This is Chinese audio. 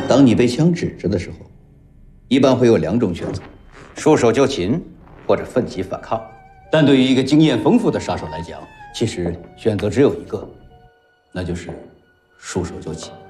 当你被枪指着的时候，一般会有2种选择：束手就擒，或者奋起反抗。但对于一个经验丰富的杀手来讲，其实选择只有一个，那就是束手就擒。